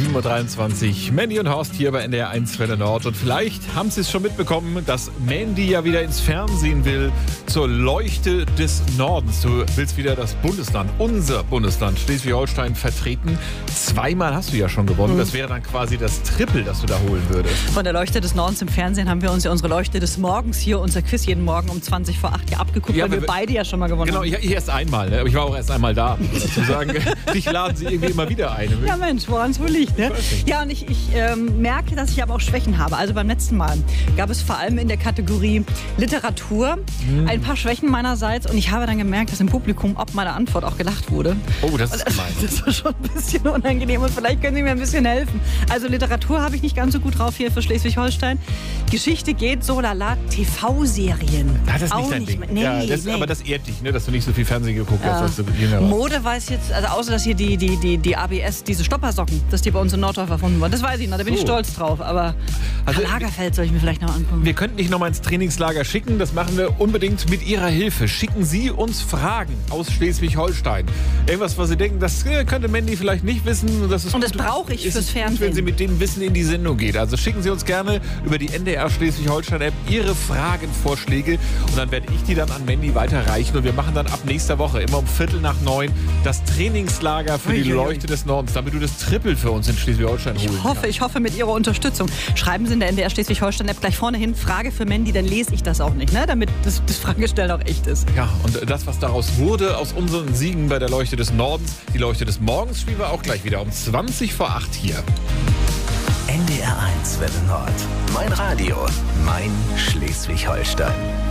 7.23 Uhr. Mandy und Horst hier bei NDR 1 Welle Nord. Und vielleicht haben Sie es schon mitbekommen, dass Mandy ja wieder ins Fernsehen will zur Leuchte des Nordens. Du willst wieder das Bundesland, unser Bundesland Schleswig-Holstein vertreten. Zweimal hast du ja schon gewonnen. Das wäre dann quasi das Triple, das du da holen würdest. Von der Leuchte des Nordens im Fernsehen haben wir uns ja unsere Leuchte des Morgens hier, unser Quiz jeden Morgen um 20 vor 8 hier abgeguckt, weil wir beide ja schon mal gewonnen haben. Genau, ich erst einmal, ne? Aber ich war auch erst einmal da, muss man dazu sagen. Dich laden sie irgendwie immer wieder ein. Ja Mensch, woran es wohl liegt, ne? Ja, und ich merke, dass ich aber auch Schwächen habe. Also beim letzten Mal gab es vor allem in der Kategorie Literatur ein paar Schwächen meinerseits. Und ich habe dann gemerkt, dass im Publikum ob meiner Antwort auch gelacht wurde. Oh, das ist gemein. Das war schon ein bisschen unangenehm und vielleicht können Sie mir ein bisschen helfen. Also Literatur habe ich nicht ganz so gut drauf hier für Schleswig-Holstein. Geschichte geht so lala. TV-Serien. Das ist nicht dein Ding. Nee, ja, aber das ehrt dich, ne, dass du nicht so viel Fernsehen geguckt hast, als du jünger warst. Mode weiß ich jetzt, also außer dass hier die ABS, diese Stoppersocken, dass die bei uns in Nordorf erfunden wurden. Das weiß ich noch, da bin ich stolz drauf. Aber also, Lagerfeld soll ich mir vielleicht noch angucken. Wir könnten dich noch mal ins Trainingslager schicken. Das machen wir unbedingt mit Ihrer Hilfe. Schicken Sie uns Fragen aus Schleswig-Holstein. Irgendwas, was Sie denken, das könnte Mandy vielleicht nicht wissen. Und das brauche ich fürs Fernsehen. Wenn sie mit dem Wissen in die Sendung geht. Also schicken Sie uns gerne über die NDR Schleswig-Holstein-App Ihre Fragenvorschläge. Und dann werde ich die dann an Mandy weiterreichen. Und wir machen dann ab nächster Woche immer um 8:45 das Trainingslager für die Leuchte des Nordens, damit du das Triple für uns in Schleswig-Holstein holen kannst. Ich hoffe mit Ihrer Unterstützung. Schreiben Sie in der NDR Schleswig-Holstein-App gleich vorne hin, Frage für Mandy, dann lese ich das auch nicht, ne? Damit das Fragestellen auch echt ist. Ja, und das, was daraus wurde, aus unseren Siegen bei der Leuchte des Nordens, die Leuchte des Morgens, spielen wir auch gleich wieder um 20 vor 8 hier. NDR 1 Welle Nord. Mein Radio, mein Schleswig-Holstein.